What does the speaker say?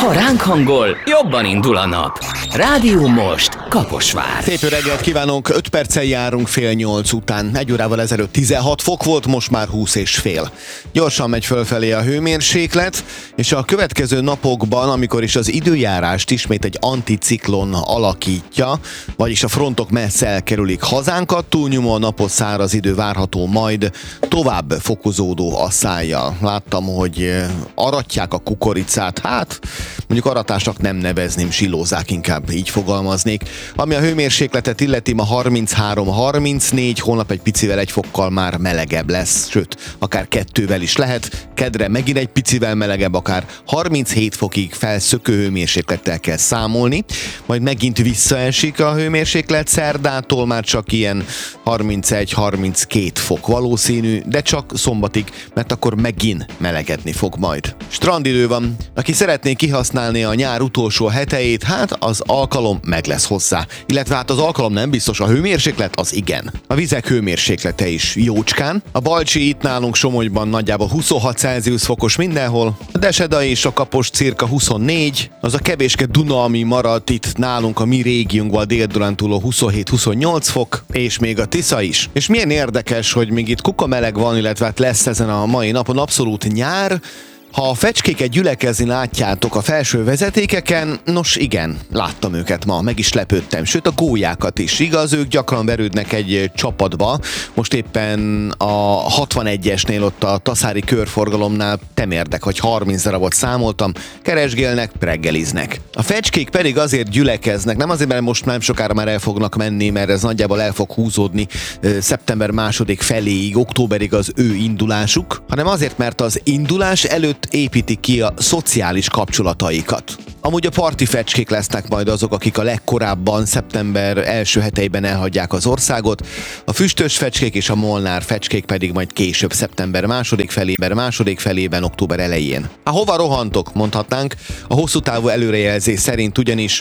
Ha ránk hangol, jobban indul a nap. Rádió Most, Kaposvár. Szép jó reggelt kívánunk, 5 perccel járunk fél 8 után. 1 órával ezelőtt 16 fok volt, most már 20,5. Gyorsan megy fölfelé a hőmérséklet, és a következő napokban, amikor is az időjárást ismét egy anticiklon alakítja, vagyis a frontok messze elkerülik hazánkat, túlnyomó napos száraz idő várható, majd tovább fokozódó asszályjal. Láttam, hogy aratják a kukoricát, hát mondjuk aratásnak nem nevezném, silózák, inkább így fogalmaznék. Ami a hőmérsékletet illeti, ma 33-34, holnap egy picivel 1 fokkal már melegebb lesz, sőt, akár 2-vel is lehet. Kedre megint egy picivel melegebb, akár 37 fokig felszökő hőmérséklettel kell számolni, majd megint visszaesik a hőmérséklet, szerdától már csak ilyen 31-32 fok valószínű, de csak szombatig, mert akkor megint melegedni fog majd. Strandidő van, aki szeretné kihasználni a nyár utolsó heteit, hát az alkalom meg lesz hozzá. Illetve hát az alkalom nem biztos, a hőmérséklet az igen. A vizek hőmérséklete is jócskán. A Balcsi itt nálunk Somogyban nagyjából 26 Celsius fokos mindenhol. A Deseda és a Kapos cirka 24. Az a kevéske Duna, ami maradt itt nálunk a mi régiónkban, a Dél-Dunántúlon 27-28 fok, és még a Tisza is. És milyen érdekes, hogy még itt kukameleg van, illetve hát lesz ezen a mai napon abszolút nyár. Ha a fecskéket gyülekezni látjátok a felső vezetékeken, nos igen, láttam őket ma, meg is lepődtem, sőt a gólyákat is. Igaz, ők gyakran verődnek egy csapatba, most éppen a 61-esnél ott a Taszári körforgalomnál temérdek, hogy 30 darabot számoltam, keresgélnek, reggeliznek. A fecskék pedig azért gyülekeznek, nem azért, mert most nem sokára már el fognak menni, mert ez nagyjából el fog húzódni szeptember 2. feléig, októberig az ő indulásuk, hanem azért, mert az indulás előtt építik ki a szociális kapcsolataikat. Amúgy a parti fecskék lesznek majd azok, akik a legkorábban, szeptember első heteiben elhagyják az országot, a füstös fecskék és a molnár fecskék pedig majd később, szeptember második felében, október elején. Hova rohantok, mondhatnánk, a hosszú távú előrejelzés szerint ugyanis